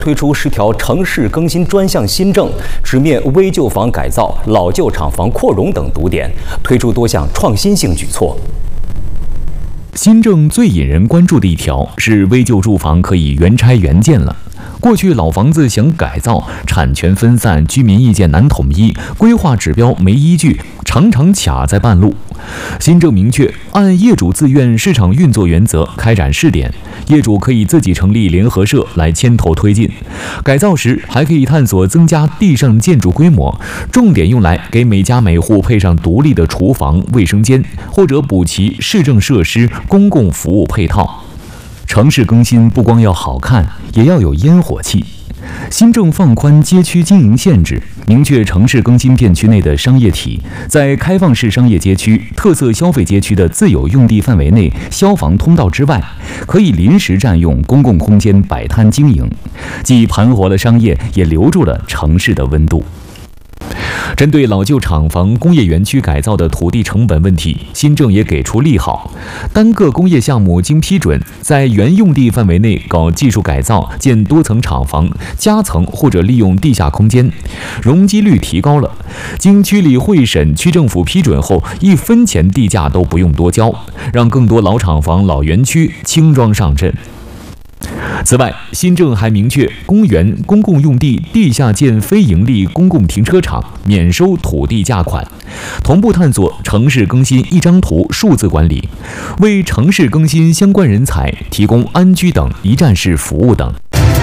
推出10条城市更新专项新政，直面危旧房改造、老旧厂房扩容等堵点，推出多项创新性举措。 新政最引人关注的一条是危旧住房可以原拆原建了。过去老房子想改造，产权分散，居民意见难统一，规划指标没依据，常常卡在半路。新政明确，按业主自愿、市场运作原则开展试点，业主可以自己成立联合社来牵头推进。改造时还可以探索增加地上建筑规模，重点用来给每家每户配上独立的厨房、卫生间，或者补齐市政设施、公共服务配套。城市更新不光要好看，也要有烟火气。新政放宽街区经营限制，明确城市更新片区内的商业体在开放式商业街区、特色消费街区的自有用地范围内消防通道之外，可以临时占用公共空间摆摊经营，既盘活了商业，也留住了城市的温度。针对老旧厂房、工业园区改造的土地成本问题，新政也给出利好。单个工业项目经批准，在原用地范围内搞技术改造，建多层厂房、夹层或者利用地下空间，容积率提高了。经区里会审、区政府批准后，1分钱地价都不用多交，让更多老厂房、老园区轻装上阵。此外，新政还明确，公园、公共用地地下建非营利公共停车场免收土地价款，同步探索城市更新一张图数字管理，为城市更新相关人才提供安居等一站式服务等。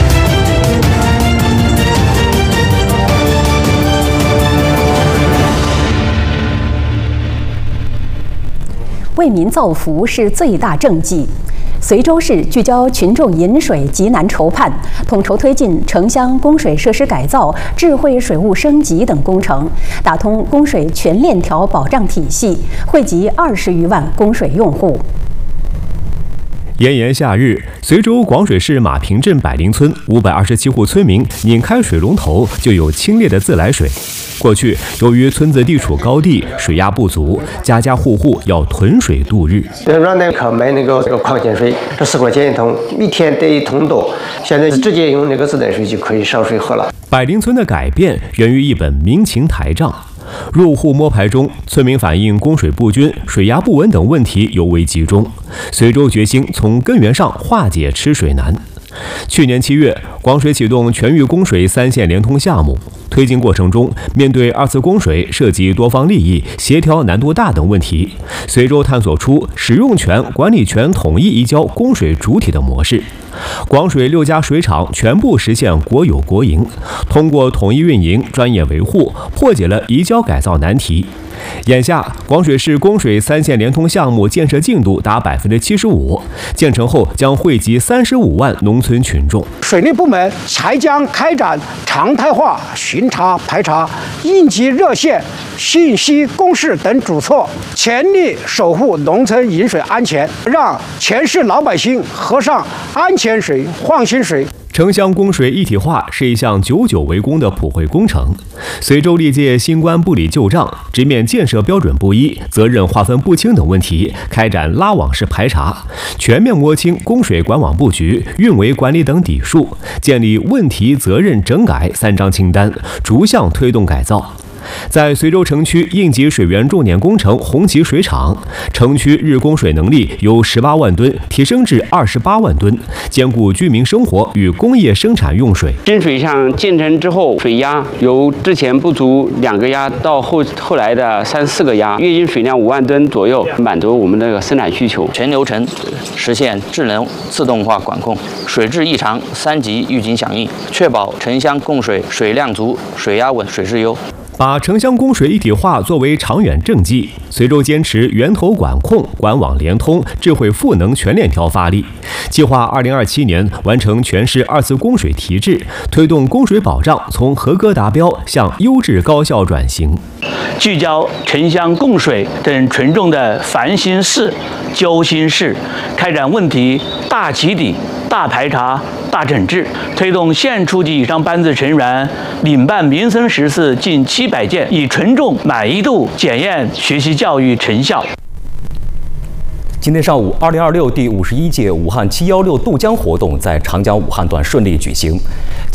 为民造福是最大政绩。随州市聚焦群众饮水急难愁盼，统筹推进城乡供水设施改造、智慧水务升级等工程，打通供水全链条保障体系，惠及20余万供水用户。 炎炎夏日，随州广水市马坪镇百灵村527户村民拧开水龙头就有清冽的自来水。过去，由于村子地处高地，水压不足，家家户户要囤水度日。 让那可买那个矿泉水，这10块钱一桶，一天得1桶多。现在直接用那个自来水就可以烧水喝了。 百灵村的改变源于一本民情台账。入户摸排中，村民反映供水不均、水压不稳等问题尤为集中。随州决心从根源上化解吃水难。去年7月，广水启动全域供水3线联通项目。推进过程中，面对2次供水涉及多方利益、协调难度大等问题，随州探索出使用权、管理权统一移交供水主体的模式。广水6家水厂全部实现国有国营，通过统一运营、专业维护，破解了移交改造难题。眼下，广水市供水3线联通项目建设进度达75%，建成后将惠及35万农村群众。 水利部门还将开展常态化巡查、排查、应急热线、信息公示等举措，全力守护农村饮水安全，让全市老百姓喝上安全水、放心水。 城乡供水一体化是一项久久为功的普惠工程。随州历届新官不理旧账，直面建设标准不一、责任划分不清等问题，开展拉网式排查，全面摸清供水管网布局、运维管理等底数，建立问题、责任、整改3张清单，逐项推动改造。在随州城区应急水源重点工程红旗水厂，城区日供水能力由18万吨提升至28万吨，兼顾居民生活与工业生产用水。 新水项建成之后，水压由之前不足2个压到后来的3、4个压，月均水量5万吨左右，满足我们这个生产需求。 全流程实现智能自动化管控，水质异常3级预警响应，确保城乡供水水量足、水压稳、水质优。 把城乡供水一体化作为长远政绩，随州坚持源头管控、管网联通、智慧赋能全链条发力，计划2027年完成全市2次供水提质，推动供水保障从合格达标向优质高效转型。 聚焦城乡供水等群众的烦心事、揪心事，开展问题大起底、大排查、大整治，推动县处级以上班子成员领办民生实事近700件，以群众满意度检验学习教育成效。 今天上午，2026第51届武汉716渡江活动在长江武汉段顺利举行。